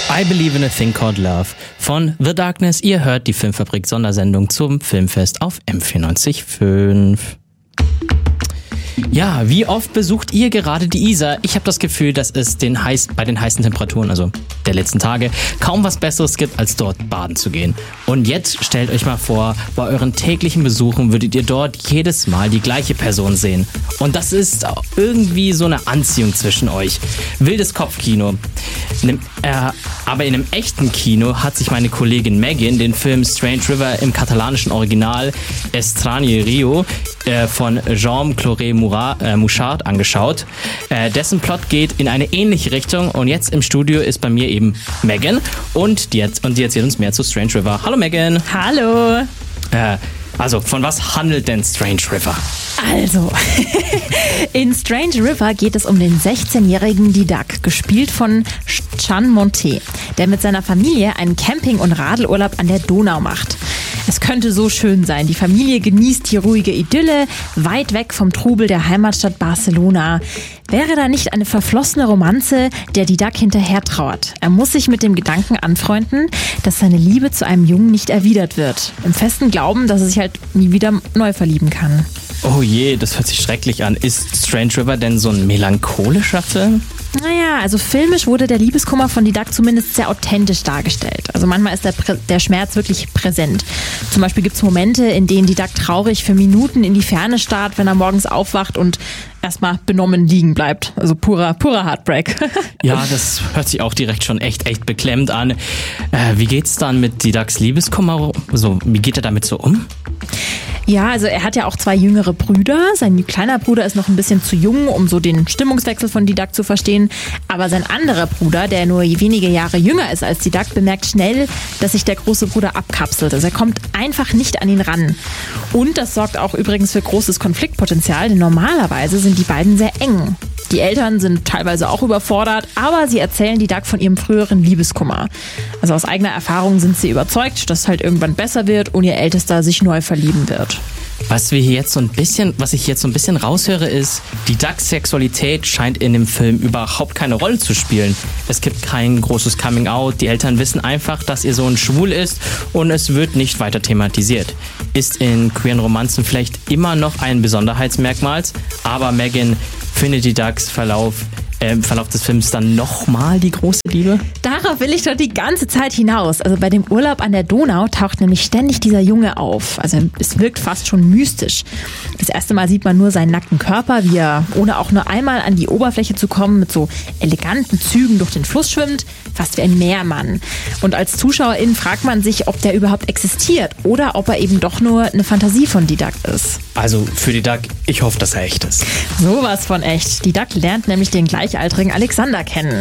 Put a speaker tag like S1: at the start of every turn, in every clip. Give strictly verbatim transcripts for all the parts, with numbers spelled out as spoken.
S1: I Believe in a Thing Called Love von The Darkness. Ihr hört die Filmfabrik-Sondersendung zum Filmfest auf M vierundneunzig Komma fünf. Ja, wie oft besucht ihr gerade die Isar? Ich habe das Gefühl, dass es den heiß, bei den heißen Temperaturen, also der letzten Tage, kaum was Besseres gibt, als dort baden zu gehen. Und jetzt stellt euch mal vor, bei euren täglichen Besuchen würdet ihr dort jedes Mal die gleiche Person sehen. Und das ist irgendwie so eine Anziehung zwischen euch. Wildes Kopfkino. In einem, äh, aber in einem echten Kino hat sich meine Kollegin Megan den Film Strange River im katalanischen Original Estrany Rio äh, von Jean-Claude Mouchard angeschaut. Äh, dessen Plot geht in eine ähnliche Richtung und jetzt im Studio ist bei mir eben Megan und die, und die erzählt uns mehr zu Strange River. Hallo Megan.
S2: Hallo.
S1: Äh, also, von was handelt denn Strange River?
S2: Also, in Strange River geht es um den sechzehnjährigen Didac, gespielt von Chan Monte, der mit seiner Familie einen Camping- und Radelurlaub an der Donau macht. Es könnte so schön sein. Die Familie genießt die ruhige Idylle, weit weg vom Trubel der Heimatstadt Barcelona. Wäre da nicht eine verflossene Romanze, der Didac hinterher trauert? Er muss sich mit dem Gedanken anfreunden, dass seine Liebe zu einem Jungen nicht erwidert wird. Im festen Glauben, dass er sich halt nie wieder neu verlieben kann.
S1: Oh je, das hört sich schrecklich an. Ist Strange River denn so ein melancholischer Film?
S2: Naja, also filmisch wurde der Liebeskummer von Didac zumindest sehr authentisch dargestellt. Also manchmal ist der, Prä- der Schmerz wirklich präsent. Zum Beispiel gibt es Momente, in denen Didac traurig für Minuten in die Ferne starrt, wenn er morgens aufwacht und erstmal benommen liegen bleibt. Also purer, purer Heartbreak.
S1: Ja, das hört sich auch direkt schon echt, echt beklemmt an. Äh, wie geht's dann mit Didacs Liebeskummer? So, wie geht er damit so um?
S2: Ja, also er hat ja auch zwei jüngere Brüder. Sein kleiner Bruder ist noch ein bisschen zu jung, um so den Stimmungswechsel von Didac zu verstehen. Aber sein anderer Bruder, der nur wenige Jahre jünger ist als Didac, bemerkt schnell, dass sich der große Bruder abkapselt. Also er kommt einfach nicht an ihn ran. Und das sorgt auch übrigens für großes Konfliktpotenzial, denn normalerweise sind die beiden sehr eng. Die Eltern sind teilweise auch überfordert, aber sie erzählen Didac von ihrem früheren Liebeskummer. Also aus eigener Erfahrung sind sie überzeugt, dass es halt irgendwann besser wird und ihr Ältester sich neu verlieben wird.
S1: Was wir hier jetzt so ein bisschen, was ich jetzt so ein bisschen raushöre, ist, Didacs Sexualität scheint in dem Film überhaupt keine Rolle zu spielen. Es gibt kein großes Coming-out, die Eltern wissen einfach, dass ihr Sohn schwul ist und es wird nicht weiter thematisiert. Ist in queeren Romanzen vielleicht immer noch ein Besonderheitsmerkmal, aber Megan findet Didacs Verlauf äh, im Verlauf des Films dann nochmal die große Liebe?
S2: Darauf will ich doch die ganze Zeit hinaus. Also bei dem Urlaub an der Donau taucht nämlich ständig dieser Junge auf. Also es wirkt fast schon mystisch. Das erste Mal sieht man nur seinen nackten Körper, wie er, ohne auch nur einmal an die Oberfläche zu kommen, mit so eleganten Zügen durch den Fluss schwimmt, fast wie ein Meermann. Und als Zuschauerin fragt man sich, ob der überhaupt existiert oder ob er eben doch nur eine Fantasie von Didac ist.
S1: Also für Didac, ich hoffe, dass er echt ist.
S2: Sowas von echt. Didac lernt nämlich den gleichaltrigen Alexander kennen.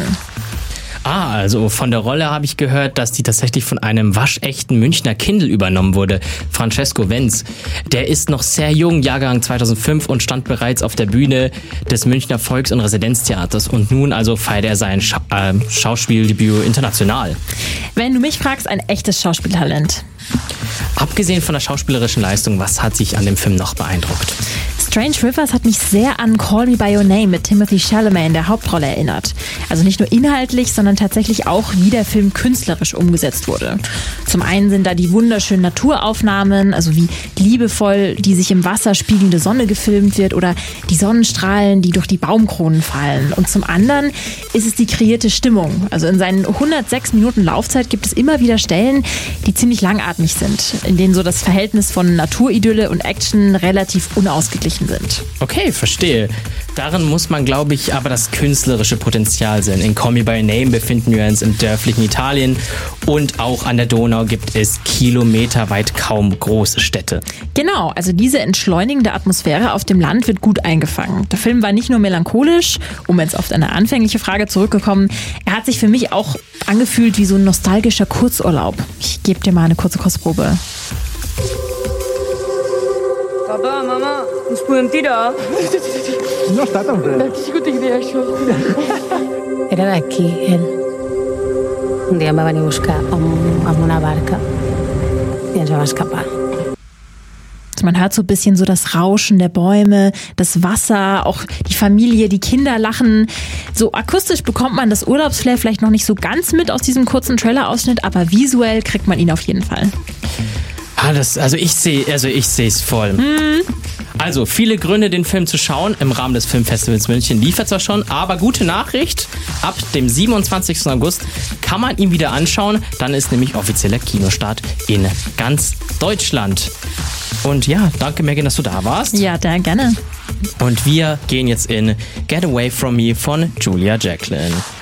S1: Ah, also von der Rolle habe ich gehört, dass die tatsächlich von einem waschechten Münchner Kindl übernommen wurde. Francesco Wenz. Der ist noch sehr jung, Jahrgang zweitausendfünf und stand bereits auf der Bühne des Münchner Volks- und Residenztheaters. Und nun also feiert er sein Scha- äh, Schauspieldebüt international.
S2: Wenn du mich fragst, ein echtes Schauspieltalent.
S1: Abgesehen von der schauspielerischen Leistung, was hat dich an dem Film noch beeindruckt?
S2: Strange Rivers hat mich sehr an Call Me By Your Name mit Timothée Chalamet in der Hauptrolle erinnert. Also nicht nur inhaltlich, sondern tatsächlich auch, wie der Film künstlerisch umgesetzt wurde. Zum einen sind da die wunderschönen Naturaufnahmen, also wie liebevoll die sich im Wasser spiegelnde Sonne gefilmt wird oder die Sonnenstrahlen, die durch die Baumkronen fallen. Und zum anderen ist es die kreierte Stimmung. Also in seinen hundertsechs Minuten Laufzeit gibt es immer wieder Stellen, die ziemlich langatmig sind, in denen so das Verhältnis von Naturidylle und Action relativ unausgeglichen sind.
S1: Okay, verstehe. Darin muss man, glaube ich, aber das künstlerische Potenzial sehen. In Call Me By Your Name befinden wir uns im dörflichen Italien und auch an der Donau gibt es kilometerweit kaum große Städte.
S2: Genau, also diese entschleunigende Atmosphäre auf dem Land wird gut eingefangen. Der Film war nicht nur melancholisch, um jetzt auf eine anfängliche Frage zurückzukommen, er hat sich für mich auch angefühlt wie so ein nostalgischer Kurzurlaub. Ich gebe dir mal eine kurze Kostprobe.
S3: Papa, Mama, ens podem tirar?
S4: No està tan fred.
S3: De qui que diré això?
S5: Era d'aquí, ell. Un dia em va venir a buscar amb, amb una barca i ens vam escapar.
S2: Man hört so ein bisschen so das Rauschen der Bäume, das Wasser, auch die Familie, die Kinder lachen. So akustisch bekommt man das Urlaubsflair vielleicht noch nicht so ganz mit aus diesem kurzen Trailer-Ausschnitt, aber visuell kriegt man ihn auf jeden Fall.
S1: Ah, das, also ich sehe, also ich sehe es voll.
S2: Mhm.
S1: Also viele Gründe, den Film zu schauen. Im Rahmen des Filmfestivals München liefert zwar schon, aber gute Nachricht, ab dem siebenundzwanzigsten August kann man ihn wieder anschauen. Dann ist nämlich offizieller Kinostart in ganz Deutschland. Und ja, danke Megan, dass du da warst.
S2: Ja, da gerne.
S1: Und wir gehen jetzt in Get Away From Me von Julia Jacqueline.